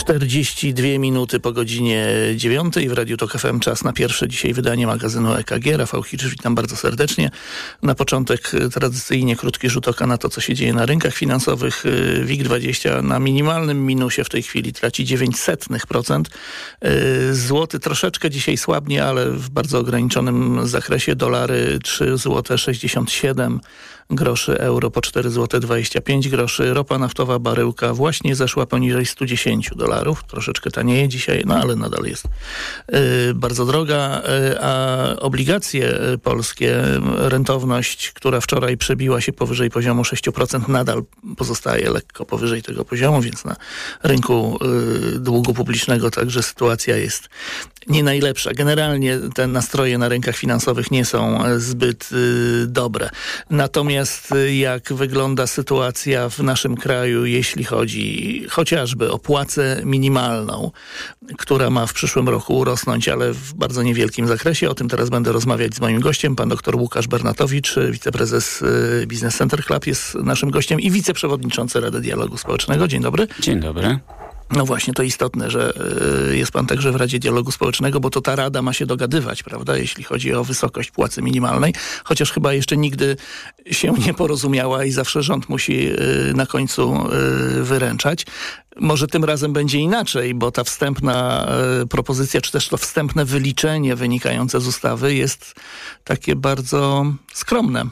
42 minuty po godzinie 9 w Radiu Tok FM. Czas na pierwsze dzisiaj wydanie magazynu EKG. Rafał Hirsch, witam bardzo serdecznie. Na początek tradycyjnie krótki rzut oka na to, co się dzieje na rynkach finansowych. WIG20 na minimalnym minusie w tej chwili traci 0,09%. Złoty troszeczkę dzisiaj słabnie, ale w bardzo ograniczonym zakresie. Dolary 3,67 zł. Groszy, euro po 4,25 zł. Ropa naftowa baryłka właśnie zeszła poniżej $110. Troszeczkę tanieje dzisiaj, no ale nadal jest bardzo droga. A obligacje polskie, rentowność, która wczoraj przebiła się powyżej poziomu 6%, nadal pozostaje lekko powyżej tego poziomu, więc na rynku długu publicznego także sytuacja jest nie najlepsza. Generalnie te nastroje na rynkach finansowych nie są zbyt dobre. Natomiast jak wygląda sytuacja w naszym kraju, jeśli chodzi chociażby o płacę minimalną, która ma w przyszłym roku urosnąć, ale w bardzo niewielkim zakresie. O tym teraz będę rozmawiać z moim gościem. Pan dr Łukasz Bernatowicz, wiceprezes Business Center Club jest naszym gościem i wiceprzewodniczący Rady Dialogu Społecznego. Dzień dobry. Dzień dobry. No właśnie, to istotne, że jest pan także w Radzie Dialogu Społecznego, bo to ta Rada ma się dogadywać, prawda, jeśli chodzi o wysokość płacy minimalnej, chociaż chyba jeszcze nigdy się nie porozumiała i zawsze rząd musi na końcu wyręczać. Może tym razem będzie inaczej, bo ta wstępna propozycja, czy też to wstępne wyliczenie wynikające z ustawy jest takie bardzo skromne.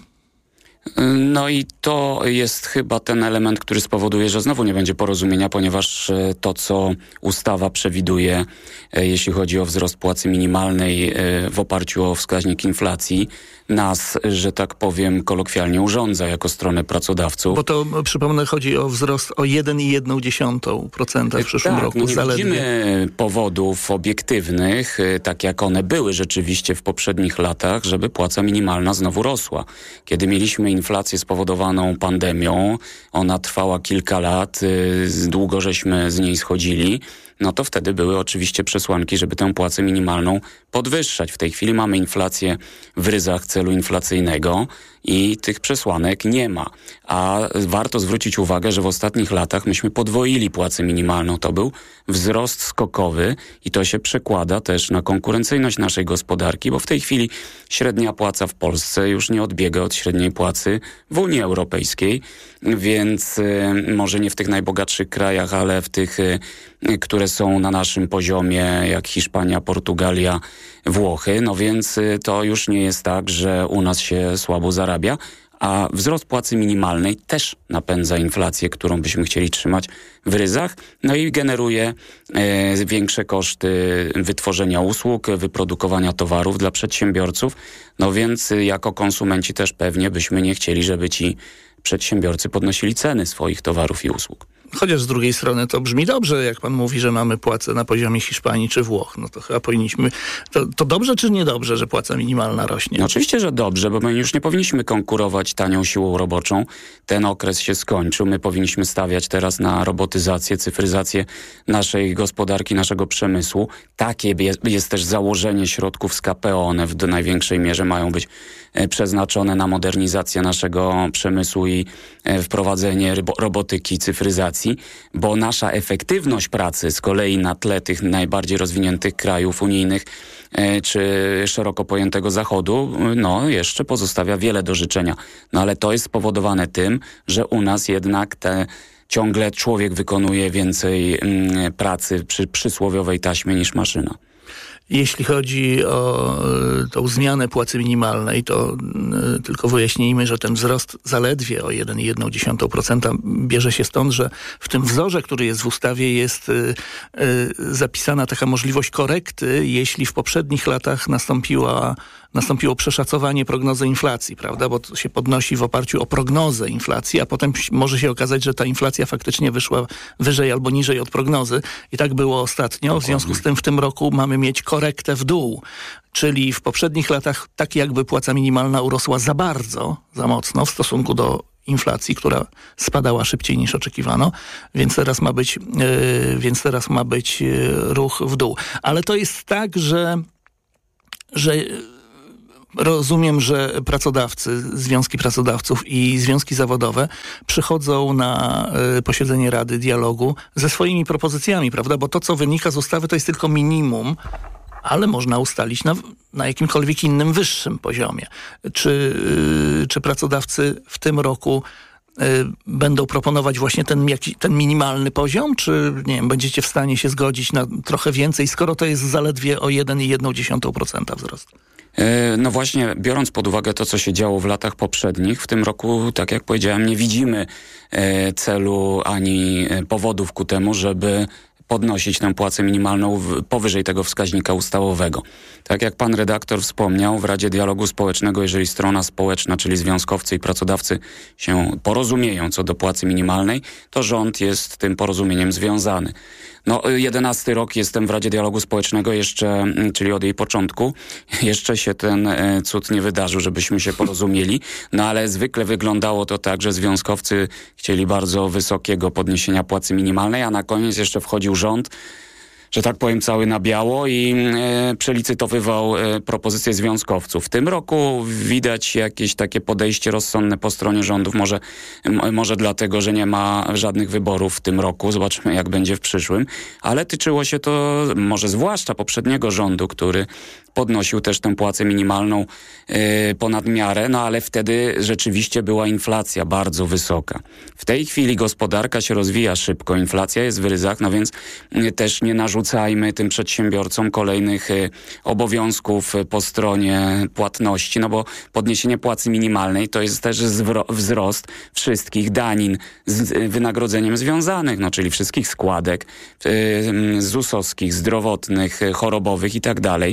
No i to jest chyba ten element, który spowoduje, że znowu nie będzie porozumienia, ponieważ to, co ustawa przewiduje, jeśli chodzi o wzrost płacy minimalnej w oparciu o wskaźnik inflacji, nas, że tak powiem, kolokwialnie urządza jako stronę pracodawców. Bo to, przypomnę, chodzi o wzrost o 1,1% w przyszłym roku. No nie zaledwie. widzimy powodów obiektywnych, tak jak one były rzeczywiście w poprzednich latach, żeby płaca minimalna znowu rosła. Kiedy mieliśmy inflację spowodowaną pandemią, ona trwała kilka lat, długo żeśmy z niej schodzili, no to wtedy były oczywiście przesłanki, żeby tę płacę minimalną podwyższać. W tej chwili mamy inflację w ryzach celu inflacyjnego i tych przesłanek nie ma. A warto zwrócić uwagę, że w ostatnich latach myśmy podwoili płacę minimalną. To był wzrost skokowy i to się przekłada też na konkurencyjność naszej gospodarki, bo w tej chwili średnia płaca w Polsce już nie odbiega od średniej płacy w Unii Europejskiej, więc może nie w tych najbogatszych krajach, ale w tych, które są na naszym poziomie, jak Hiszpania, Portugalia, Włochy. No więc to już nie jest tak, że u nas się słabo zarabia, a wzrost płacy minimalnej też napędza inflację, którą byśmy chcieli trzymać w ryzach, no i generuje większe koszty wytworzenia usług, wyprodukowania towarów dla przedsiębiorców, no więc jako konsumenci też pewnie byśmy nie chcieli, żeby ci przedsiębiorcy podnosili ceny swoich towarów i usług. Chociaż z drugiej strony to brzmi dobrze, jak pan mówi, że mamy płacę na poziomie Hiszpanii czy Włoch. No to chyba powinniśmy... To dobrze czy niedobrze, że płaca minimalna rośnie? No oczywiście, że dobrze, bo my już nie powinniśmy konkurować tanią siłą roboczą. Ten okres się skończył. My powinniśmy stawiać teraz na robotyzację, cyfryzację naszej gospodarki, naszego przemysłu. Takie jest też założenie środków z KPO. One w największej mierze mają być przeznaczone na modernizację naszego przemysłu i wprowadzenie robotyki, cyfryzacji, bo nasza efektywność pracy z kolei na tle tych najbardziej rozwiniętych krajów unijnych czy szeroko pojętego Zachodu, no jeszcze pozostawia wiele do życzenia. No ale to jest spowodowane tym, że u nas jednak ciągle człowiek wykonuje więcej pracy przy przysłowiowej taśmie niż maszyna. Jeśli chodzi o tą zmianę płacy minimalnej, to tylko wyjaśnijmy, że ten wzrost zaledwie o 1,1% bierze się stąd, że w tym wzorze, który jest w ustawie, jest zapisana taka możliwość korekty, jeśli w poprzednich latach nastąpiło przeszacowanie prognozy inflacji, prawda? Bo to się podnosi w oparciu o prognozę inflacji, a potem może się okazać, że ta inflacja faktycznie wyszła wyżej albo niżej od prognozy. I tak było ostatnio. W związku z tym w tym roku mamy mieć korektę w dół. Czyli w poprzednich latach tak jakby płaca minimalna urosła za bardzo, za mocno w stosunku do inflacji, która spadała szybciej niż oczekiwano, więc teraz ma być ruch w dół. Ale to jest tak, że rozumiem, że pracodawcy, związki pracodawców i związki zawodowe przychodzą na posiedzenie Rady Dialogu ze swoimi propozycjami, prawda? Bo to, co wynika z ustawy, to jest tylko minimum, ale można ustalić na jakimkolwiek innym, wyższym poziomie. Czy pracodawcy w tym roku będą proponować właśnie ten minimalny poziom, czy nie wiem, będziecie w stanie się zgodzić na trochę więcej, skoro to jest zaledwie o 1,1% wzrost? No właśnie, biorąc pod uwagę to, co się działo w latach poprzednich, w tym roku, tak jak powiedziałem, nie widzimy celu ani powodów ku temu, żeby podnosić tę płacę minimalną powyżej tego wskaźnika ustawowego. Tak jak pan redaktor wspomniał, w Radzie Dialogu Społecznego, jeżeli strona społeczna, czyli związkowcy i pracodawcy się porozumieją co do płacy minimalnej, to rząd jest tym porozumieniem związany. 11 rok jestem w Radzie Dialogu Społecznego jeszcze, czyli od jej początku. Jeszcze się ten cud nie wydarzył, żebyśmy się porozumieli. Ale zwykle wyglądało to tak, że związkowcy chcieli bardzo wysokiego podniesienia płacy minimalnej, a na koniec jeszcze wchodził rząd, że tak powiem, cały na biało i przelicytowywał propozycje związkowców. W tym roku widać jakieś takie podejście rozsądne po stronie rządów, może dlatego, że nie ma żadnych wyborów w tym roku. Zobaczymy, jak będzie w przyszłym. Ale tyczyło się to może zwłaszcza poprzedniego rządu, który podnosił też tę płacę minimalną ponad miarę, ale wtedy rzeczywiście była inflacja bardzo wysoka. W tej chwili gospodarka się rozwija szybko, inflacja jest w ryzach, więc też nie narzucajmy tym przedsiębiorcom kolejnych obowiązków po stronie płatności, bo podniesienie płacy minimalnej to jest też wzrost wszystkich danin z wynagrodzeniem związanych, czyli wszystkich składek ZUS-owskich, zdrowotnych, chorobowych i tak dalej.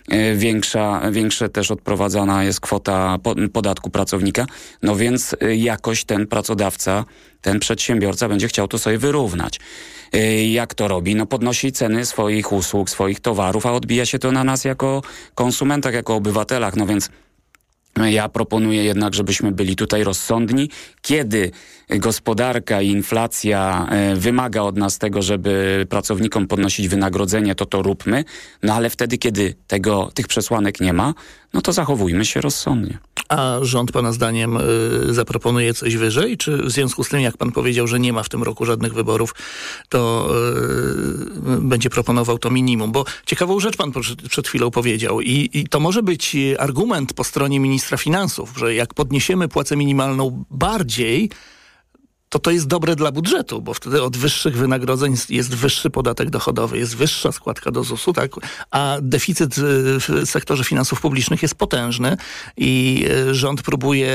Większa też odprowadzana jest kwota podatku pracownika, więc jakoś ten pracodawca, ten przedsiębiorca będzie chciał to sobie wyrównać. Jak to robi? Podnosi ceny swoich usług, swoich towarów, a odbija się to na nas jako konsumentach, jako obywatelach, więc ja proponuję jednak, żebyśmy byli tutaj rozsądni. Kiedy gospodarka i inflacja wymaga od nas tego, żeby pracownikom podnosić wynagrodzenie, to róbmy. Ale wtedy, kiedy tych przesłanek nie ma, to zachowujmy się rozsądnie. A rząd pana zdaniem zaproponuje coś wyżej? Czy w związku z tym, jak pan powiedział, że nie ma w tym roku żadnych wyborów, to będzie proponował to minimum? Bo ciekawą rzecz pan przed chwilą powiedział i to może być argument po stronie ministra finansów, że jak podniesiemy płacę minimalną bardziej, to jest dobre dla budżetu, bo wtedy od wyższych wynagrodzeń jest wyższy podatek dochodowy, jest wyższa składka do ZUS-u, tak? A deficyt w sektorze finansów publicznych jest potężny i rząd próbuje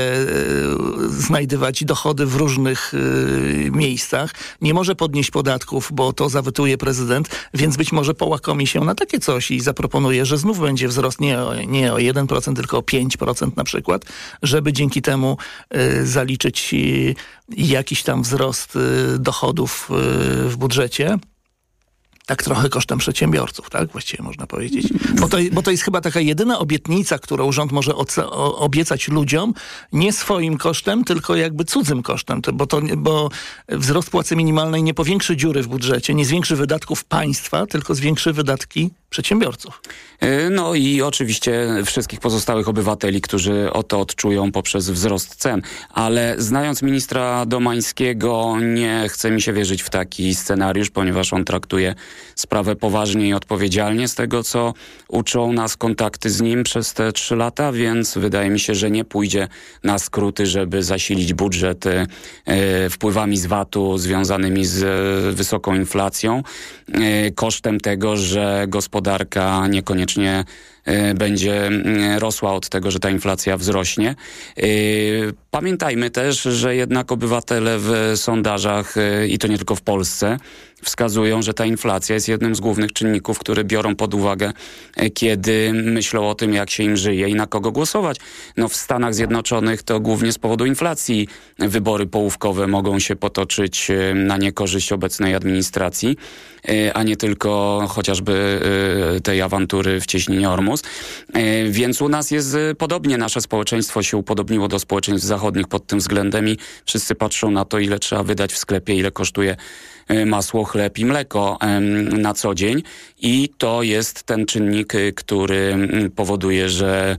znajdywać dochody w różnych miejscach. Nie może podnieść podatków, bo to zawetuje prezydent, więc być może połakomi się na takie coś i zaproponuje, że znów będzie wzrost nie o 1%, tylko o 5% na przykład, żeby dzięki temu zaliczyć jakiś tam wzrost dochodów w budżecie. Tak trochę kosztem przedsiębiorców, tak? Właściwie można powiedzieć. Bo to jest chyba taka jedyna obietnica, którą rząd może obiecać ludziom, nie swoim kosztem, tylko jakby cudzym kosztem. Bo wzrost płacy minimalnej nie powiększy dziury w budżecie, nie zwiększy wydatków państwa, tylko zwiększy wydatki przedsiębiorców. I oczywiście wszystkich pozostałych obywateli, którzy o to odczują poprzez wzrost cen. Ale znając ministra Domańskiego, nie chce mi się wierzyć w taki scenariusz, ponieważ on traktuje sprawę poważnie i odpowiedzialnie z tego, co uczą nas kontakty z nim przez te 3 lata, więc wydaje mi się, że nie pójdzie na skróty, żeby zasilić budżet wpływami z VAT-u związanymi z wysoką inflacją, kosztem tego, że gospodarka niekoniecznie będzie rosła od tego, że ta inflacja wzrośnie. Pamiętajmy też, że jednak obywatele w sondażach, i to nie tylko w Polsce, wskazują, że ta inflacja jest jednym z głównych czynników, które biorą pod uwagę, kiedy myślą o tym, jak się im żyje i na kogo głosować. W Stanach Zjednoczonych to głównie z powodu inflacji wybory połówkowe mogą się potoczyć na niekorzyść obecnej administracji, a nie tylko chociażby tej awantury w cieśninie Ormus. Ormus. Więc u nas jest podobnie, nasze społeczeństwo się upodobniło do społeczeństw zachodnich pod tym względem i wszyscy patrzą na to, ile trzeba wydać w sklepie, ile kosztuje masło, chleb i mleko na co dzień i to jest ten czynnik, który powoduje, że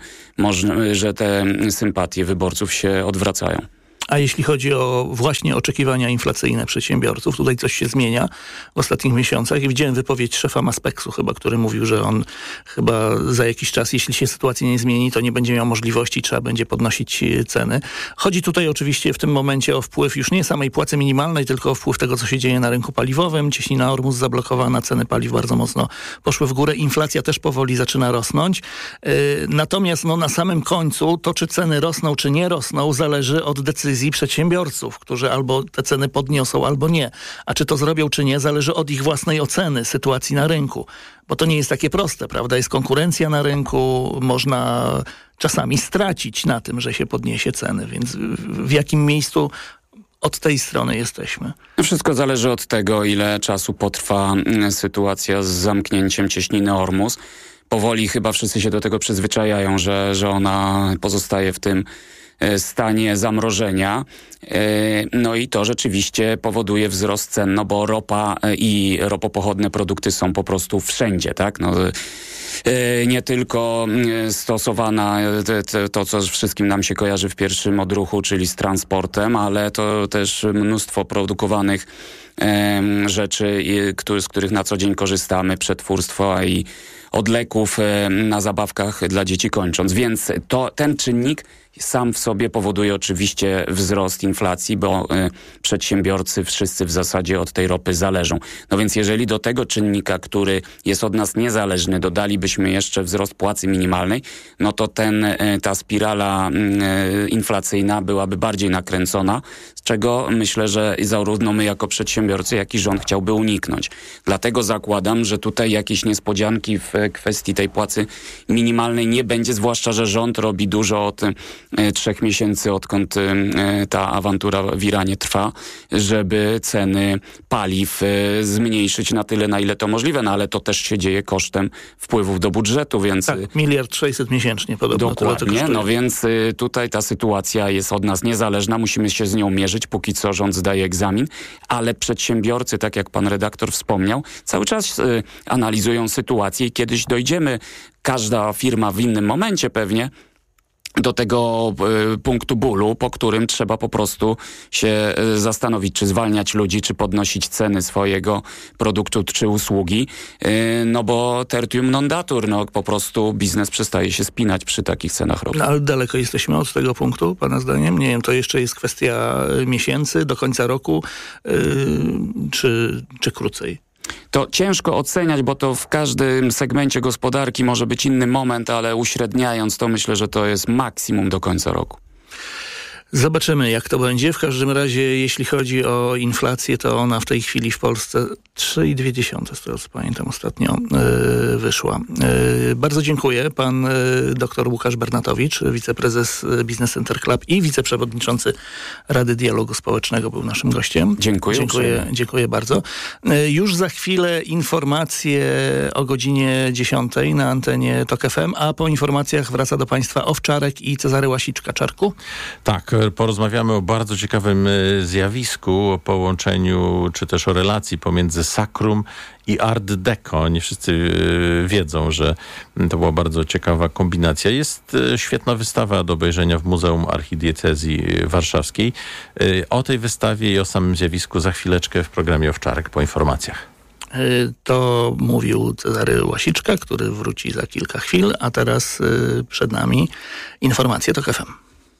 te sympatie wyborców się odwracają. A jeśli chodzi o właśnie oczekiwania inflacyjne przedsiębiorców, tutaj coś się zmienia w ostatnich miesiącach i widziałem wypowiedź szefa Maspeksu chyba, który mówił, że on chyba za jakiś czas, jeśli się sytuacja nie zmieni, to nie będzie miał możliwości, trzeba będzie podnosić ceny. Chodzi tutaj oczywiście w tym momencie o wpływ już nie samej płacy minimalnej, tylko o wpływ tego, co się dzieje na rynku paliwowym. Cieśnina Ormus zablokowana, ceny paliw bardzo mocno poszły w górę, inflacja też powoli zaczyna rosnąć. Natomiast na samym końcu to, czy ceny rosną, czy nie rosną, zależy od decyzji przedsiębiorców, którzy albo te ceny podniosą, albo nie. A czy to zrobią, czy nie, zależy od ich własnej oceny sytuacji na rynku. Bo to nie jest takie proste, prawda? Jest konkurencja na rynku, można czasami stracić na tym, że się podniesie ceny. Więc w jakim miejscu od tej strony jesteśmy? Wszystko zależy od tego, ile czasu potrwa sytuacja z zamknięciem cieśniny Ormus. Powoli chyba wszyscy się do tego przyzwyczajają, że ona pozostaje w tym stanie zamrożenia. No i to rzeczywiście powoduje wzrost cen, no bo ropa i ropopochodne produkty są po prostu wszędzie, tak? No, nie tylko stosowana to, co wszystkim nam się kojarzy w pierwszym odruchu, czyli z transportem, ale to też mnóstwo produkowanych rzeczy, z których na co dzień korzystamy, przetwórstwa i od leków na zabawkach dla dzieci kończąc. Więc ten czynnik sam w sobie powoduje oczywiście wzrost inflacji, bo przedsiębiorcy wszyscy w zasadzie od tej ropy zależą. No więc jeżeli do tego czynnika, który jest od nas niezależny, dodalibyśmy jeszcze wzrost płacy minimalnej, no to ta spirala inflacyjna byłaby bardziej nakręcona, z czego myślę, że zarówno my jako przedsiębiorcy, jak i rząd chciałby uniknąć. Dlatego zakładam, że tutaj jakieś niespodzianki w kwestii tej płacy minimalnej nie będzie, zwłaszcza, że rząd robi dużo od 3 miesięcy, odkąd ta awantura w Iranie trwa, żeby ceny paliw zmniejszyć na tyle, na ile to możliwe, no ale to też się dzieje kosztem wpływów do budżetu, więc... Tak, 1 600 000 miesięcznie podobno. Dokładnie, no więc tutaj ta sytuacja jest od nas niezależna, musimy się z nią mierzyć, póki co rząd zdaje egzamin, ale przedsiębiorcy, tak jak pan redaktor wspomniał, cały czas analizują sytuację i kiedyś dojdziemy, każda firma w innym momencie pewnie, do tego punktu bólu, po którym trzeba po prostu się zastanowić, czy zwalniać ludzi, czy podnosić ceny swojego produktu czy usługi, no bo tertium non datur, no po prostu biznes przestaje się spinać przy takich cenach ropy. No, ale daleko jesteśmy od tego punktu, pana zdaniem? Nie wiem, to jeszcze jest kwestia miesięcy, do końca roku, czy krócej? To ciężko oceniać, bo to w każdym segmencie gospodarki może być inny moment, ale uśredniając to myślę, że to jest maksimum do końca roku. Zobaczymy, jak to będzie. W każdym razie, jeśli chodzi o inflację, to ona w tej chwili w Polsce 3,2, z tego co pamiętam ostatnio, wyszła. Bardzo dziękuję. Pan dr Łukasz Bernatowicz, wiceprezes Business Center Club i wiceprzewodniczący Rady Dialogu Społecznego był naszym gościem. Dziękuję bardzo. Już za chwilę informacje o godzinie 10 na antenie TOK FM, a po informacjach wraca do Państwa Owczarek i Cezary Łasiczka. Czarku? Tak, porozmawiamy o bardzo ciekawym zjawisku, o połączeniu, czy też o relacji pomiędzy sakrum i art deco. Nie wszyscy wiedzą, że to była bardzo ciekawa kombinacja. Jest świetna wystawa do obejrzenia w Muzeum Archidiecezji Warszawskiej. O tej wystawie i o samym zjawisku za chwileczkę w programie Owczarek po informacjach. To mówił Cezary Łasiczka, który wróci za kilka chwil, a teraz przed nami informacje TOK FM.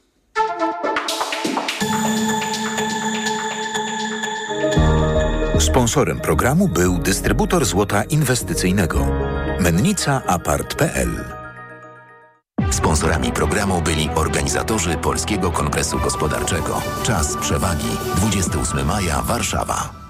Sponsorem programu był dystrybutor złota inwestycyjnego Mennica Apart.pl. Sponsorami programu byli organizatorzy Polskiego Kongresu Gospodarczego. Czas przewagi 28 maja, Warszawa.